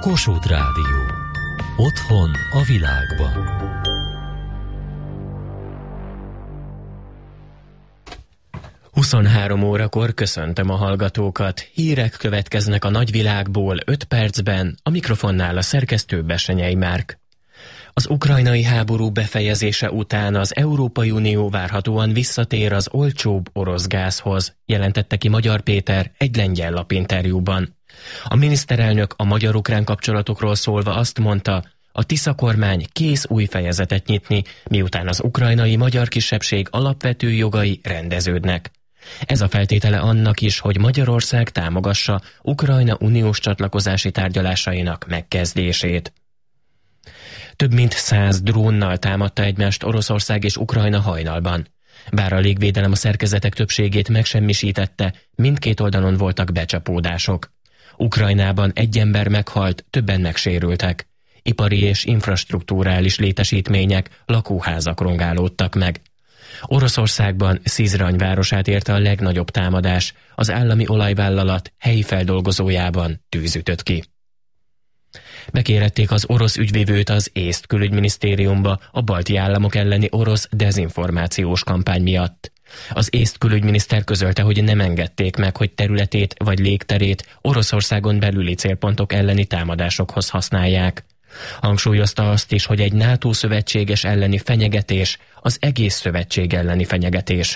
Kossuth Rádió. Otthon a világban. Huszonhárom órakor köszöntöm a hallgatókat. Hírek következnek a nagyvilágból 5 percben, a mikrofonnál a szerkesztő Bessenyei Márk. Az ukrajnai háború befejezése után az Európai Unió várhatóan visszatér az olcsóbb orosz gázhoz, jelentette ki Magyar Péter egy lengyel lapinterjúban. A miniszterelnök a magyar-ukrán kapcsolatokról szólva azt mondta, a Tisza kormány kész új fejezetet nyitni, miután az ukrajnai magyar kisebbség alapvető jogai rendeződnek. Ez a feltétele annak is, hogy Magyarország támogassa Ukrajna uniós csatlakozási tárgyalásainak megkezdését. Több mint 100 drónnal támadta egymást Oroszország és Ukrajna hajnalban. Bár a légvédelem a szerkezetek többségét megsemmisítette, mindkét oldalon voltak becsapódások. Ukrajnában egy ember meghalt, többen megsérültek. Ipari és infrastrukturális létesítmények, lakóházak rongálódtak meg. Oroszországban Szizrany városát érte a legnagyobb támadás, az állami olajvállalat helyi feldolgozójában tűz ütött ki. Bekérették az orosz ügyvivőt az észt külügyminisztériumba a balti államok elleni orosz dezinformációs kampány miatt. Az észt külügyminiszter közölte, hogy nem engedték meg, hogy területét vagy légterét Oroszországon belüli célpontok elleni támadásokhoz használják. Hangsúlyozta azt is, hogy egy NATO szövetséges elleni fenyegetés az egész szövetség elleni fenyegetés.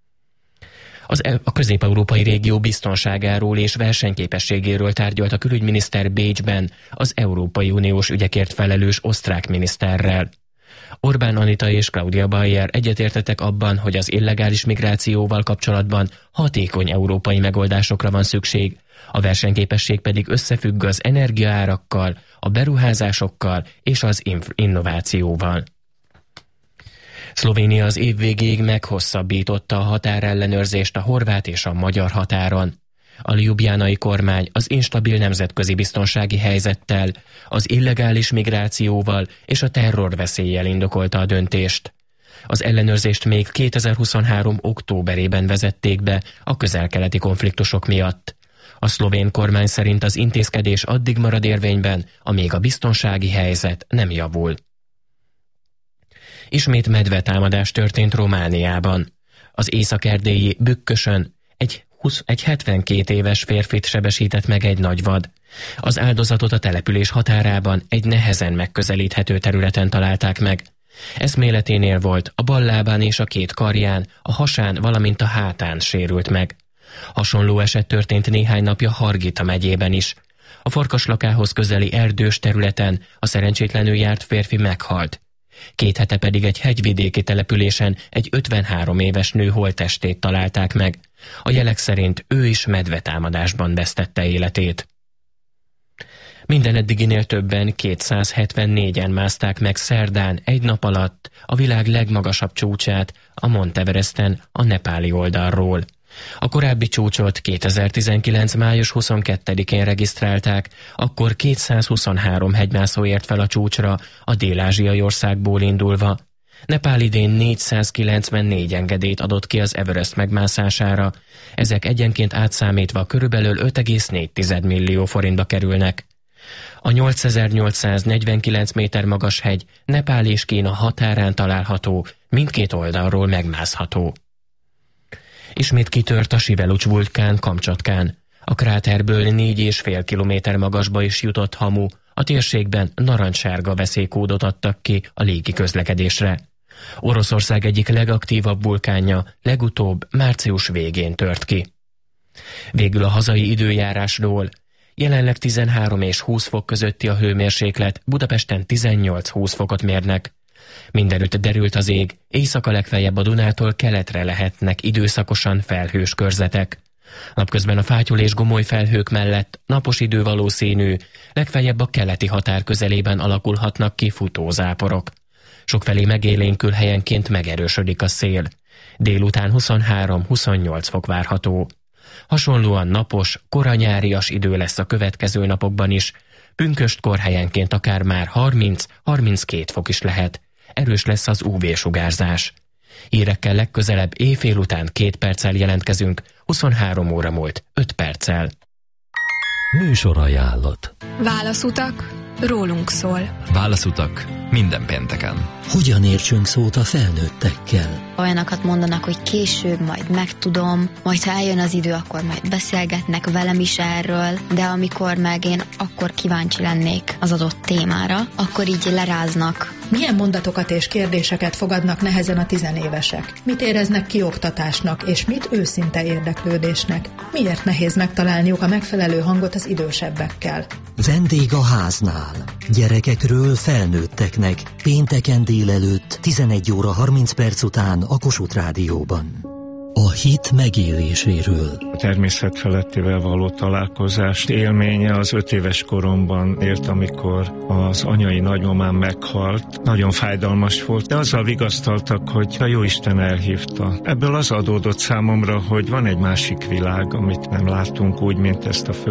A közép-európai régió biztonságáról és versenyképességéről tárgyalt a külügyminiszter Bécsben az Európai Uniós ügyekért felelős osztrák miniszterrel. Orbán Anita és Claudia Bayer egyetértettek abban, hogy az illegális migrációval kapcsolatban hatékony európai megoldásokra van szükség, a versenyképesség pedig összefügg az energiaárakkal, a beruházásokkal és az innovációval. Szlovénia az év végéig meghosszabbította a határellenőrzést a horvát és a magyar határon. A ljubljánai kormány az instabil nemzetközi biztonsági helyzettel, az illegális migrációval és a terrorveszéllyel indokolta a döntést. Az ellenőrzést még 2023. októberében vezették be a közel-keleti konfliktusok miatt. A szlovén kormány szerint az intézkedés addig marad érvényben, amíg a biztonsági helyzet nem javul. Ismét medvetámadás történt Romániában. Az észak-erdélyi Bükkösön egy 72 éves férfit sebesített meg egy nagyvad. Az áldozatot a település határában egy nehezen megközelíthető területen találták meg. Eszméleténél volt, a bal lábán és a 2 karján, a hasán, valamint a hátán sérült meg. Hasonló eset történt néhány napja Hargita megyében is. A Farkaslakához közeli erdős területen a szerencsétlenül járt férfi meghalt. 2 hete pedig egy hegyvidéki településen egy 53 éves nő holttestét találták meg. A jelek szerint ő is medvetámadásban vesztette életét. Minden eddiginél többen 274-en mászták meg szerdán egy nap alatt a világ legmagasabb csúcsát, a Mount Everesten a nepáli oldalról. A korábbi csúcsot 2019. május 22-én regisztrálták, akkor 223 hegymászó ért fel a csúcsra a dél-ázsiai országból indulva. Nepál idén 494 engedélyt adott ki az Everest megmászására, ezek egyenként átszámítva körülbelül 5,4 millió forintba kerülnek. A 8849 méter magas hegy Nepál és Kína határán található, mindkét oldalról megmászható. Ismét kitört a Sivelucs vulkán Kamcsatkán. A kráterből 4,5 kilométer magasba is jutott hamu, a térségben narancssárga veszélykódot adtak ki a légi közlekedésre. Oroszország egyik legaktívabb vulkánja legutóbb március végén tört ki. Végül a hazai időjárásról. Jelenleg 13 és 20 fok közötti a hőmérséklet, Budapesten 18-20 fokot mérnek. Mindenütt derült az ég, éjszaka legfeljebb a Dunától keletre lehetnek időszakosan felhős körzetek. Napközben a fátyol és gomoly felhők mellett napos idő valószínű, legfeljebb a keleti határ közelében alakulhatnak ki futózáporok. Sokfelé megélénkül, helyenként megerősödik a szél. Délután 23-28 fok várható. Hasonlóan napos, koranyárias idő lesz a következő napokban is, pünköstkor helyenként akár már 30-32 fok is lehet. Erős lesz az UV-sugárzás. Hírekkel legközelebb éjfél után 2 perccel jelentkezünk, 23 óra múlt 5 perccel. Műsorajánlat. Válaszutak, rólunk szól. Válaszutak minden pénteken. Hogyan értsünk szót a felnőttekkel? Olyanokat mondanak, hogy később majd megtudom, majd ha eljön az idő, akkor majd beszélgetnek velem is erről, de amikor meg én akkor kíváncsi lennék az adott témára, akkor így leráznak. Milyen mondatokat és kérdéseket fogadnak nehezen a tizenévesek? Mit éreznek kioktatásnak, és mit őszinte érdeklődésnek? Miért nehéz megtalálniuk a megfelelő hangot az idősebbekkel? Vendég a háznál. Gyerekekről felnőtteknek. Pénteken délelőtt 11 óra 30 perc után a Kossuth Rádióban. A hit megéléséről. A természet felettivel való találkozás élménye az 5 éves koromban élt, amikor az anyai nagymamám meghalt. Nagyon fájdalmas volt, de azzal vigasztaltak, hogy a Jóisten elhívta. Ebből az adódott számomra, hogy van egy másik világ, amit nem látunk úgy, mint ezt a